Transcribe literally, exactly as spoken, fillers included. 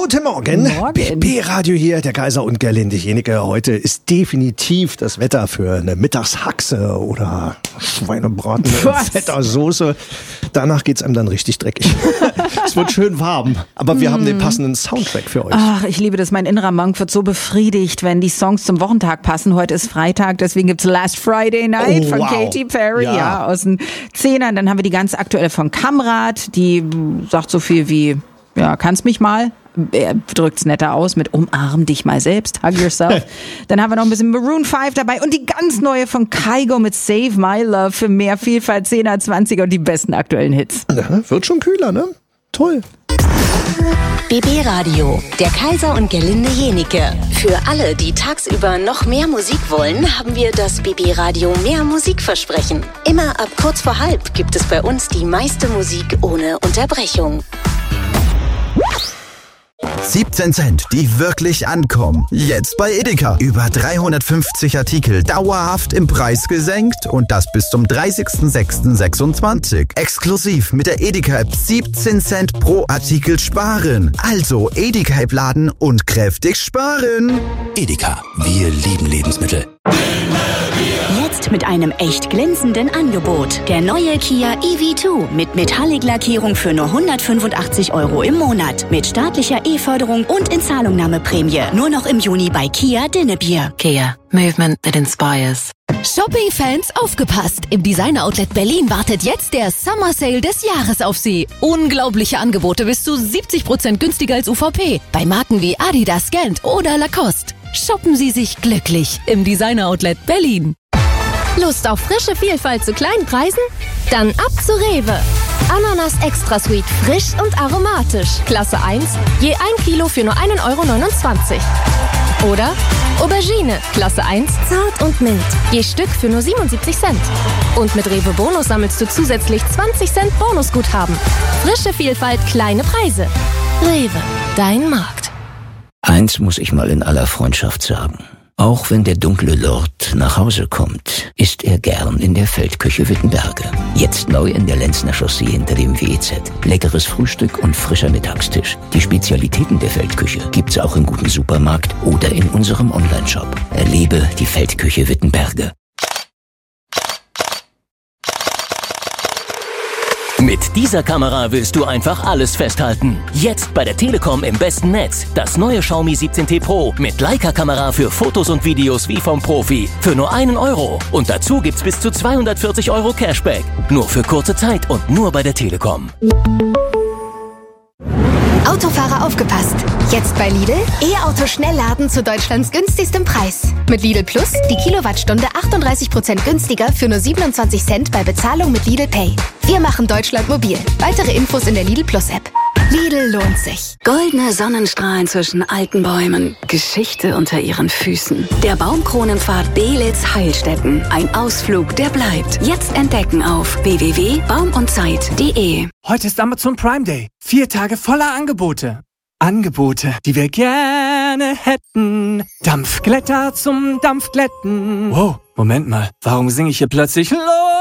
Guten Morgen. Morgen. B B-Radio hier, der Kaiser und Gerlinde Jenike. Heute ist definitiv das Wetter für eine Mittagshaxe oder Schweinebraten mit fetter Soße. Danach geht's einem dann richtig dreckig. Es wird schön warm, aber wir mm. haben den passenden Soundtrack für euch. Ach, ich liebe das. Mein innerer Monk wird so befriedigt, wenn die Songs zum Wochentag passen. Heute ist Freitag, deswegen gibt's Last Friday Night oh, von wow. Katy Perry, ja. Ja. aus den Zehnern. Dann haben wir die ganz aktuelle von Kamrat, die sagt so viel wie, ja, kannst mich mal. Er drückt's netter aus mit Umarm dich mal selbst, hug yourself. Dann haben wir noch ein bisschen Maroon five dabei und die ganz neue von Kygo mit Save My Love für mehr Vielfalt, zehner, zwanziger und die besten aktuellen Hits. Ja, wird schon kühler, ne? Toll. B B-Radio, der Kaiser und Gerlinde Jenike. Für alle, die tagsüber noch mehr Musik wollen, haben wir das B B-Radio Mehr Musikversprechen. Immer ab kurz vor halb gibt es bei uns die meiste Musik ohne Unterbrechung. siebzehn Cent, die wirklich ankommen. Jetzt bei Edeka. Über dreihundertfünfzig Artikel dauerhaft im Preis gesenkt und das bis zum dreißigsten sechsten sechsundzwanzig. Exklusiv mit der Edeka-App siebzehn Cent pro Artikel sparen. Also Edeka-App laden und kräftig sparen. Edeka, wir lieben Lebensmittel. Jetzt mit einem echt glänzenden Angebot. Der neue Kia E V zwei mit Metallic-Lackierung für nur hundertfünfundachtzig Euro im Monat. Mit staatlicher E-Förderung und Inzahlungnahmeprämie. Nur noch im Juni bei Kia Dinnebier. Kia, movement that inspires. Shopping-Fans, aufgepasst! Im Designer-Outlet Berlin wartet jetzt der Summer Sale des Jahres auf Sie. Unglaubliche Angebote bis zu siebzig Prozent günstiger als U V P. Bei Marken wie Adidas, Gant oder Lacoste. Shoppen Sie sich glücklich im Designer-Outlet Berlin. Lust auf frische Vielfalt zu kleinen Preisen? Dann ab zu Rewe. Ananas Extra Sweet, frisch und aromatisch. Klasse eins, je ein Kilo für nur einen Euro neunundzwanzig. Oder Aubergine, Klasse eins, zart und mild, je Stück für nur siebenundsiebzig Cent. Und mit Rewe Bonus sammelst du zusätzlich zwanzig Cent Bonusguthaben. Frische Vielfalt, kleine Preise. Rewe, dein Markt. Eins muss ich mal in aller Freundschaft sagen. Auch wenn der dunkle Lord nach Hause kommt, isst er gern in der Feldküche Wittenberge. Jetzt neu in der Lenzner Chaussee hinter dem W E Z. Leckeres Frühstück und frischer Mittagstisch. Die Spezialitäten der Feldküche gibt's auch im guten Supermarkt oder in unserem Onlineshop. Erlebe die Feldküche Wittenberge. Mit dieser Kamera willst du einfach alles festhalten. Jetzt bei der Telekom im besten Netz. Das neue Xiaomi siebzehn T Pro mit Leica-Kamera für Fotos und Videos wie vom Profi. Für nur einen Euro. Und dazu gibt's bis zu zweihundertvierzig Euro Cashback. Nur für kurze Zeit und nur bei der Telekom. Autofahrer aufgepasst! Jetzt bei Lidl E-Auto Schnellladen zu Deutschlands günstigstem Preis. Mit Lidl Plus die Kilowattstunde achtunddreißig Prozent günstiger für nur siebenundzwanzig Cent bei Bezahlung mit Lidl Pay. Wir machen Deutschland mobil. Weitere Infos in der Lidl Plus App. Lidl lohnt sich. Goldene Sonnenstrahlen zwischen alten Bäumen. Geschichte unter ihren Füßen. Der Baumkronenpfad Belitz Heilstätten. Ein Ausflug, der bleibt. Jetzt entdecken auf w w w punkt baum und zeit punkt de. Heute ist Amazon Prime Day. Vier Tage voller Angebote. Angebote, die wir gerne hätten. Dampfglätter zum Dampfglätten. Wow, Moment mal. Warum singe ich hier plötzlich Los?